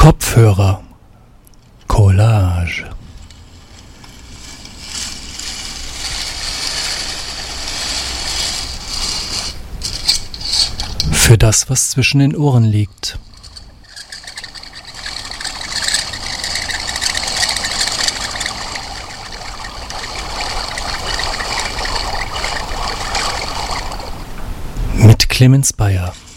Kopfhörer Collage. Für das, was zwischen den Ohren liegt. Mit Clemens Bayer.